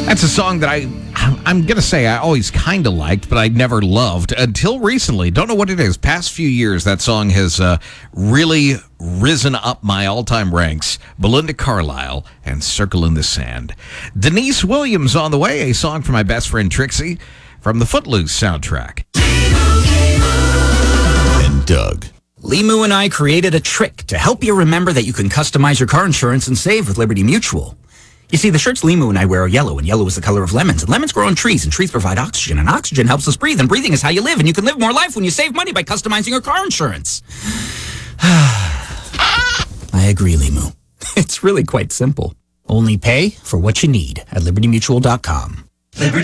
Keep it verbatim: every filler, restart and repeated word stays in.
That's a song that I, I'm going to say I always kind of liked, but I never loved until recently. Don't know what it is. Past few years, that song has uh, really risen up my all-time ranks. Belinda Carlisle and Circle in the Sand. Denise Williams on the way, a song from my best friend Trixie from the Footloose soundtrack. And Doug. Limu and I created a trick to help you remember that you can customize your car insurance and save with Liberty Mutual. You see, the shirts Limu and I wear are yellow, and yellow is the color of lemons, and lemons grow on trees, and trees provide oxygen, and oxygen helps us breathe, and breathing is how you live, and you can live more life when you save money by customizing your car insurance. I agree, Limu. It's really quite simple. Only pay for what you need at liberty mutual dot com. Liberty